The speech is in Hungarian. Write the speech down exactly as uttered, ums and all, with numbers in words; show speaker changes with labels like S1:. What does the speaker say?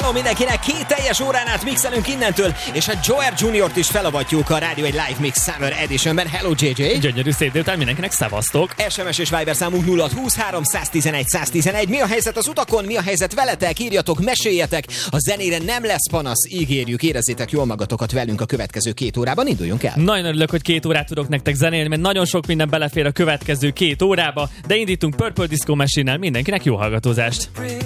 S1: Hello mindenkinek, két teljes órán át mixelünk innentől, és a Joer Juniort is felavatjuk a Rádió egy Live Mix Summer Editionben. Hello jé jé!
S2: Gyönyörű szép délután mindenkinek, szevasztok!
S1: es em es és Viber számunk nulla húszhárom száztizenegy száztizenegy. Mi a helyzet az utakon? Mi a helyzet veletek? Írjatok, meséljetek! A zenére nem lesz panasz, ígérjük, érezzétek jól magatokat velünk a következő két órában. Induljunk el!
S2: Nagyon örülök, hogy két órát tudok nektek zenélni, mert nagyon sok minden belefér a következő két órába, de indítunk Purple Disco Machine-nel, mindenkinek jó hallgatózást!